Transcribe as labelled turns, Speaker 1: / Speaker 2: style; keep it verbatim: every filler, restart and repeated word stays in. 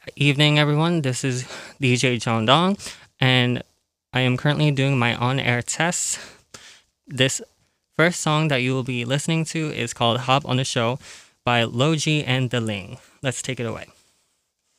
Speaker 1: Evening, everyone. This is D J John Dong, and I am currently doing my on air tests. This first song that you will be listening to is called Hop on the Show by Logi and The Ling. Let's take it away.